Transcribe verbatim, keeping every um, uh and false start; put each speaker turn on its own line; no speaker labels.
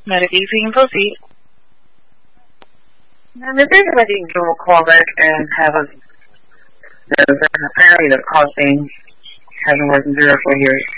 Medic E, you can proceed.
And if anybody can give a call back and have us, apparently the costing hasn't worked in zero for years.